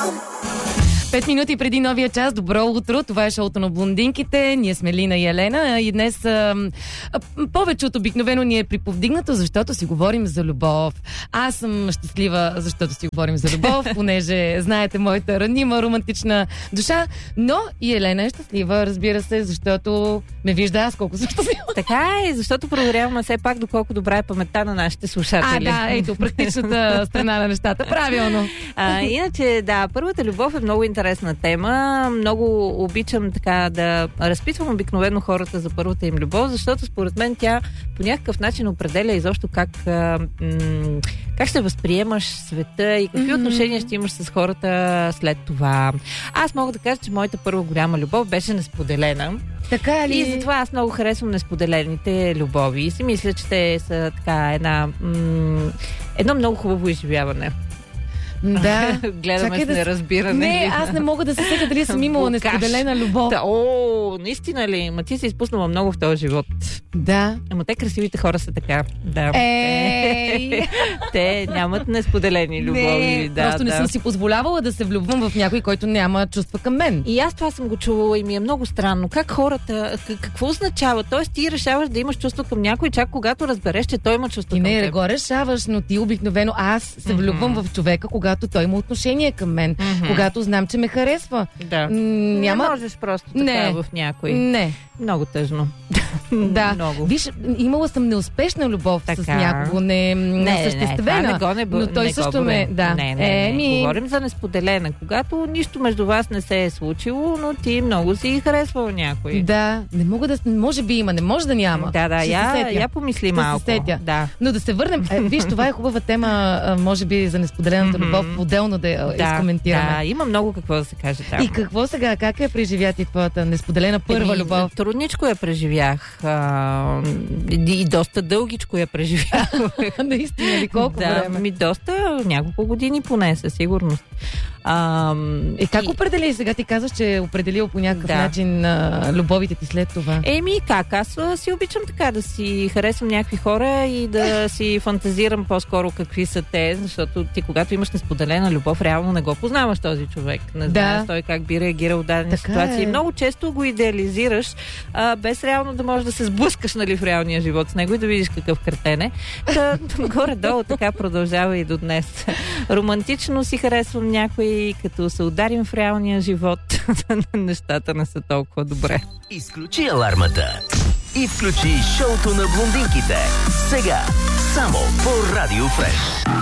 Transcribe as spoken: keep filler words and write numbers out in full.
Пет минути преди новия час. Добро утро. Това е шоуто на блондинките. Ние сме Лина и Елена. И днес а, а, повече от обикновено ни е приповдигнато, защото си говорим за любов. Аз съм щастлива, защото си говорим за любов, понеже знаете моята ранима, романтична душа. Но и Елена е щастлива, разбира се, защото ме вижда аз колко съм щастлива. Така е, защото проверяваме все пак доколко добра е паметта на нашите слушатели. А, да, ето, практичната страна на нещата. Правилно. А, иначе, да, първата любов е много интересна тема. Много обичам така да разпитвам обикновено хората за първата им любов, защото според мен тя по някакъв начин определя изобщо как, а, м- как ще възприемаш света и какви mm-hmm. отношения ще имаш с хората след това. Аз мога да кажа, че моята първа голяма любов беше несподелена. Така ли? И затова аз много харесвам несподелените любови. И си мисля, че те са така една м- едно много хубаво изживяване. Да. Гледаме Чакай с да неразбиране. Не, аз не мога да се сетя дали съм имала несподелена любов. Да, о, наистина ли? Ма ти си изпуснала много в този живот. Да. Ама те красивите хора са така. Да. Ей! Те нямат несподелени любови. Не, да, просто да. не съм си позволявала да се влюбвам в някой, който няма чувства към мен. И аз това съм го чувала и ми е много странно. Как хората, какво означава? Тоест ти решаваш да имаш чувство към някой, чак когато разбереш, че той има чувство ти към теб. теб. Не го решаваш, но ти обикновено аз се влюбвам mm-hmm. в човека, когато той има отношение към мен, mm-hmm. когато знам, че ме харесва. Да. Няма... Не можеш просто така не. в някой. Не. Много тъжно. Да. Много. Виж, имала съм неуспешна любов така. С някого, не, не, не съществена. Не, не, го не, но той не също го ме... Да. Не, не, е, не. ми... Говорим за несподелена. Когато нищо между вас не се е случило, но ти много си харесвал някой. Да. Не мога да... Може би има, не може да няма. Да, да. Я, я помисли Ще малко. се сетя. Да. Но да се върнем... Е, виж, това е хубава тема, може би за несподелената mm-hmm. любов. Отделно да я да, изкоментираме. Да, има много какво да се каже там. И какво сега? Как я преживя ти твоята несподелена първа Еми, любов? Трудничко я преживях. А, и, и доста дългичко я преживях. Наистина ли? Колко да, време? Ми доста, няколко години поне, със сигурност. А, е, как и... определи? Сега ти казваш, че е определил по някакъв да. начин а, любовите ти след това. Еми как? Аз си обичам така да си харесвам някакви хора и да си фантазирам по-скоро какви са те, защото ти когато имаш несподелена любов, реално не го познаваш този човек. Не знаеш да. той как би реагирал в дадени ситуации. Е. Много често го идеализираш, а, без реално да можеш да се сблъскаш, нали, в реалния живот с него и да видиш какъв кретен е. Та, горе-долу така продължава и до днес. Романтично си харесвам някой, като се ударим в реалния живот, нещата не са толкова добре. Изключи алармата и включи шоуто на блондинките. Сега, само по Радио Фреш.